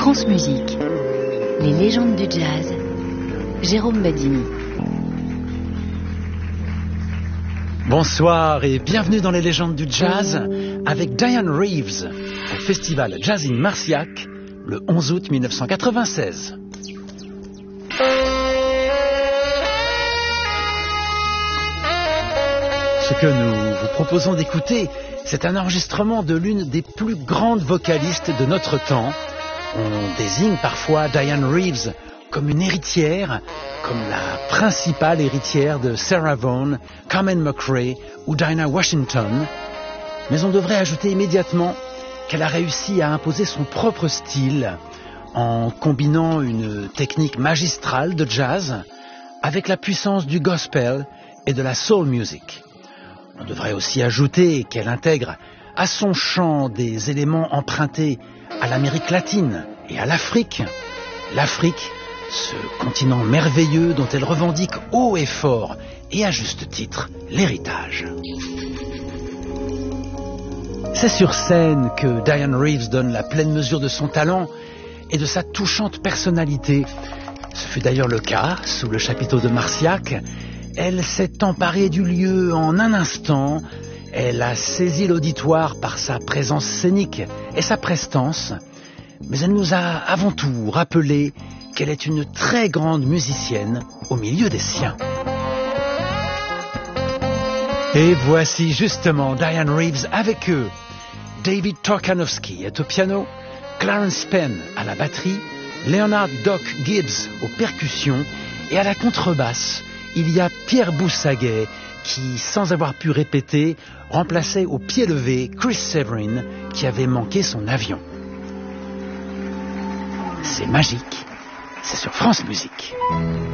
France Musique, les légendes du jazz, Jérôme Badini. Bonsoir et bienvenue dans les légendes du jazz avec Dianne Reeves au festival Jazz in Marciac le 11 août 1996. Ce que nous vous proposons d'écouter, c'est un enregistrement de l'une des plus grandes vocalistes de notre temps. On désigne parfois Dianne Reeves comme une héritière, comme la principale héritière de Sarah Vaughan, Carmen McRae ou Dinah Washington. Mais on devrait ajouter immédiatement qu'elle a réussi à imposer son propre style en combinant une technique magistrale de jazz avec la puissance du gospel et de la soul music. On devrait aussi ajouter qu'elle intègre à son chant des éléments empruntés à l'Amérique latine et à l'Afrique. L'Afrique, ce continent merveilleux dont elle revendique haut et fort, et à juste titre, l'héritage. C'est sur scène que Dianne Reeves donne la pleine mesure de son talent et de sa touchante personnalité. Ce fut d'ailleurs le cas sous le chapiteau de Marciac. Elle s'est emparée du lieu en un instant. Elle a saisi l'auditoire par sa présence scénique et sa prestance. Mais elle nous a avant tout rappelé qu'elle est une très grande musicienne au milieu des siens. Et voici justement Dianne Reeves avec eux. David Torkanowski est au piano, Clarence Penn à la batterie, Leonard Doc Gibbs aux percussions et à la contrebasse, il y a Pierre Boussaguet qui, sans avoir pu répéter, remplaçait au pied levé Chris Severin qui avait manqué son avion. C'est magique, c'est sur France Musique.